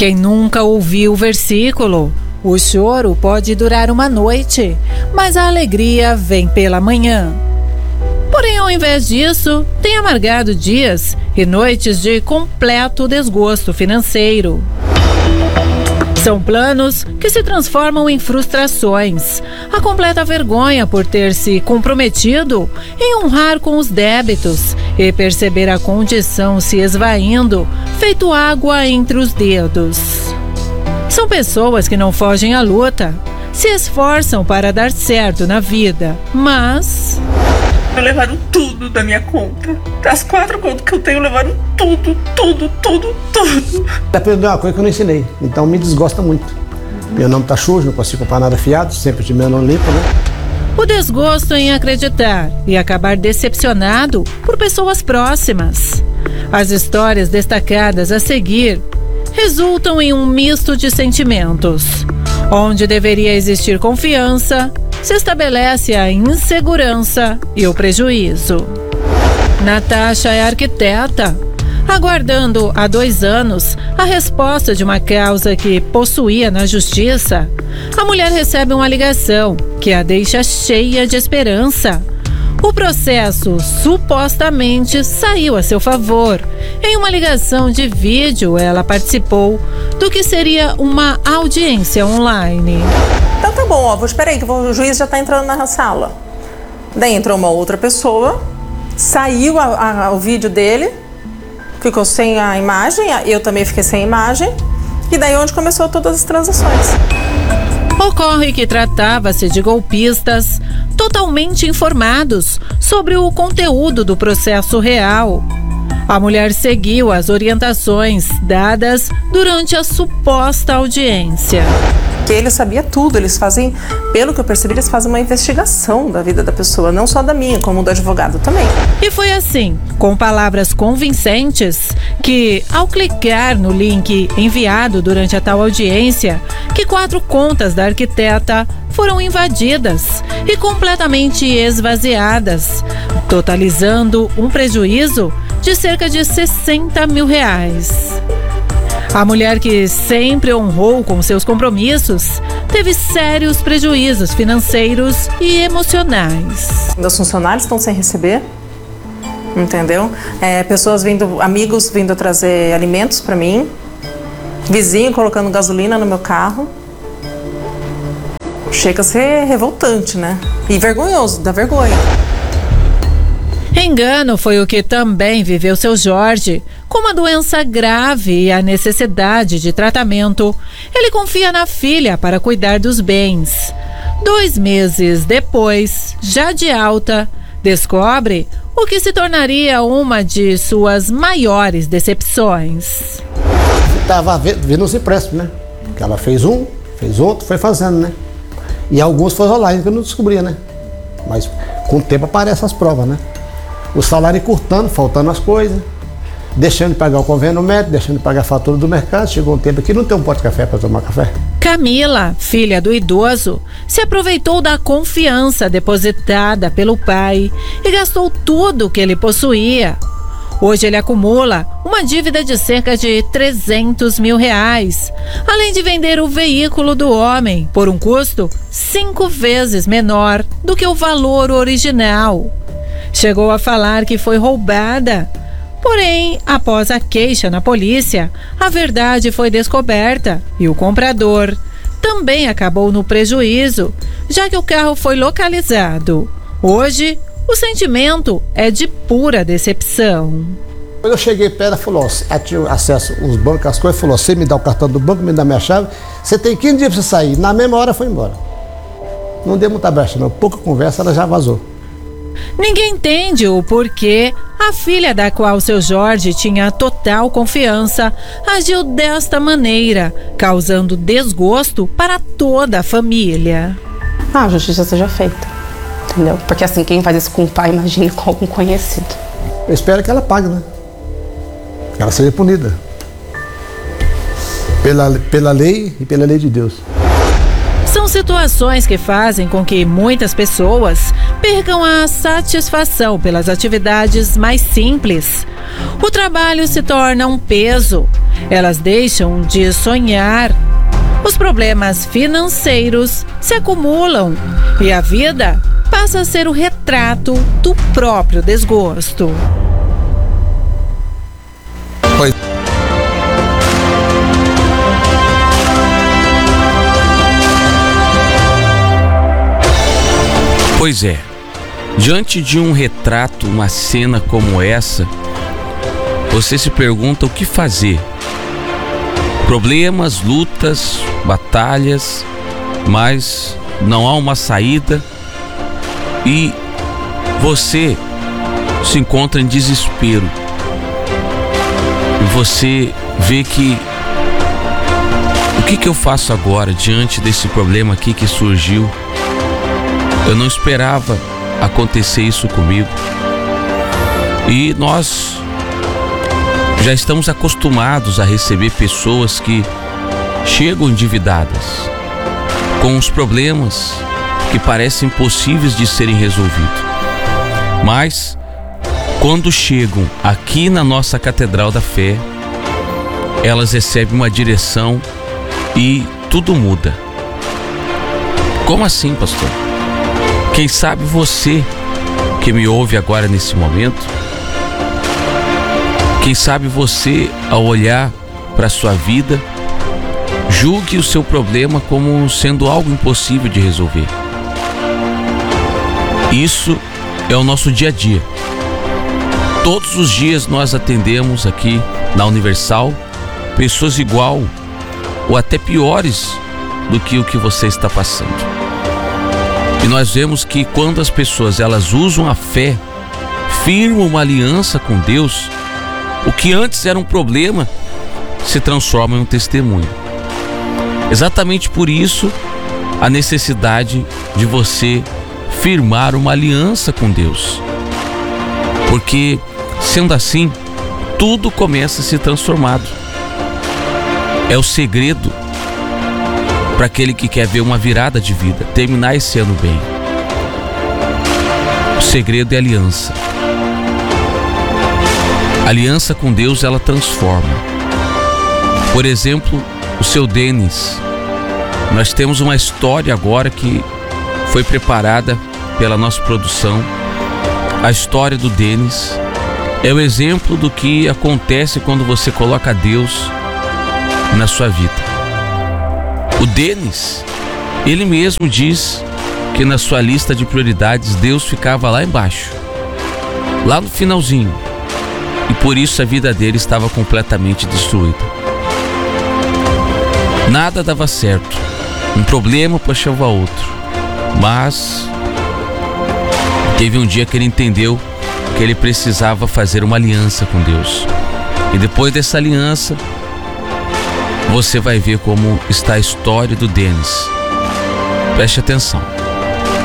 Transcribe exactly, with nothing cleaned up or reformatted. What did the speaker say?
Quem nunca ouviu o versículo? O choro pode durar uma noite, mas a alegria vem pela manhã. Porém, ao invés disso, tem amargado dias e noites de completo desgosto financeiro. São planos que se transformam em frustrações, a completa vergonha por ter se comprometido em honrar com os débitos e perceber a condição se esvaindo, feito água entre os dedos. São pessoas que não fogem à luta, se esforçam para dar certo na vida, mas... levaram tudo da minha conta. As quatro contas que eu tenho levaram tudo, tudo, tudo, tudo. Aprendeu uma coisa que eu não ensinei, então me desgosta muito. Meu nome tá sujo, não consigo comprar nada fiado, sempre de meu nome limpo, né? O desgosto em acreditar e acabar decepcionado por pessoas próximas. As histórias destacadas a seguir resultam em um misto de sentimentos. Onde deveria existir confiança, se estabelece a insegurança e o prejuízo. Natasha é arquiteta, aguardando há dois anos a resposta de uma causa que possuía na justiça. A mulher recebe uma ligação que a deixa cheia de esperança. O processo supostamente saiu a seu favor. Em uma ligação de vídeo, ela participou do que seria uma audiência online. Então tá bom, ó, vou esperar aí que o juiz já tá entrando na sala. Daí entrou uma outra pessoa, saiu a, a, o vídeo dele, ficou sem a imagem, eu também fiquei sem a imagem, e daí onde começou todas as transações. Ocorre que tratava-se de golpistas totalmente informados sobre o conteúdo do processo real. A mulher seguiu as orientações dadas durante a suposta audiência. Que ele sabia tudo, eles fazem, pelo que eu percebi, eles fazem uma investigação da vida da pessoa, não só da minha, como do advogado também. E foi assim, com palavras convincentes, que ao clicar no link enviado durante a tal audiência, que quatro contas da arquiteta foram invadidas e completamente esvaziadas, totalizando um prejuízo de cerca de sessenta mil reais. A mulher, que sempre honrou com seus compromissos, teve sérios prejuízos financeiros e emocionais. Meus funcionários estão sem receber, entendeu? É, pessoas vindo, amigos vindo trazer alimentos para mim, vizinho colocando gasolina no meu carro. Chega a ser revoltante, né? E vergonhoso, dá vergonha. Engano foi o que também viveu seu Jorge. Com uma doença grave e a necessidade de tratamento, ele confia na filha para cuidar dos bens. Dois meses depois, já de alta, descobre o que se tornaria uma de suas maiores decepções. Estava vendo os empréstimos, né? Que ela fez um, fez outro, foi fazendo, né? E alguns foram online que eu não descobria, né? Mas com o tempo aparecem as provas, né? O salário encurtando, faltando as coisas, deixando de pagar o convênio médico, deixando de pagar a fatura do mercado. Chegou um tempo que não tem um pote de café para tomar café. Camila, filha do idoso, se aproveitou da confiança depositada pelo pai e gastou tudo que ele possuía. Hoje ele acumula uma dívida de cerca de trezentos mil reais, além de vender o veículo do homem por um custo cinco vezes menor do que o valor original. Chegou a falar que foi roubada. Porém, após a queixa na polícia, a verdade foi descoberta e o comprador também acabou no prejuízo, já que o carro foi localizado. Hoje, o sentimento é de pura decepção. Quando eu cheguei perto, ela falou, ó, tinha acesso aos bancos, as coisas, falou, você me dá o cartão do banco, me dá minha chave, você tem quinze dias para você sair. Na mesma hora foi embora. Não deu muita brecha, não. Pouca conversa, ela já vazou. Ninguém entende o porquê a filha, da qual seu Jorge tinha total confiança, agiu desta maneira, causando desgosto para toda a família. Ah, a justiça seja feita, entendeu? Porque assim, quem faz isso com o pai, imagine com algum conhecido. Eu espero que ela pague, né? Que ela seja punida. Pela, pela lei e pela lei de Deus. São situações que fazem com que muitas pessoas percam a satisfação pelas atividades mais simples. O trabalho se torna um peso. Elas deixam de sonhar. Os problemas financeiros se acumulam e a vida passa a ser o retrato do próprio desgosto. Pois... pois é, diante de um retrato, uma cena como essa, você se pergunta o que fazer. Problemas, lutas, batalhas, mas não há uma saída e você se encontra em desespero. E você vê que o que que eu faço agora diante desse problema aqui que surgiu? Eu não esperava acontecer isso comigo. E nós já estamos acostumados a receber pessoas que chegam endividadas, com os problemas que parecem impossíveis de serem resolvidos. Mas, quando chegam aqui na nossa Catedral da Fé, elas recebem uma direção e tudo muda. Como assim, pastor? Quem sabe você que me ouve agora nesse momento, quem sabe você, ao olhar para a sua vida, julgue o seu problema como sendo algo impossível de resolver. Isso é o nosso dia a dia. Todos os dias nós atendemos aqui na Universal pessoas igual ou até piores do que o que você está passando. E nós vemos que quando as pessoas elas usam a fé, firmam uma aliança com Deus, o que antes era um problema se transforma em um testemunho. Exatamente por isso a necessidade de você firmar uma aliança com Deus. Porque, sendo assim, tudo começa a ser transformado. É o segredo para aquele que quer ver uma virada de vida, terminar esse ano bem. O segredo é aliança. A aliança com Deus, ela transforma. Por exemplo, o seu Denis. Nós temos uma história agora que foi preparada pela nossa produção. A história do Denis é o exemplo do que acontece quando você coloca Deus na sua vida. O Denis, ele mesmo diz que na sua lista de prioridades Deus ficava lá embaixo, lá no finalzinho, e por isso a vida dele estava completamente destruída. Nada dava certo, um problema puxava outro, mas teve um dia que ele entendeu que ele precisava fazer uma aliança com Deus. E depois dessa aliança, você vai ver como está a história do Denis. Preste atenção.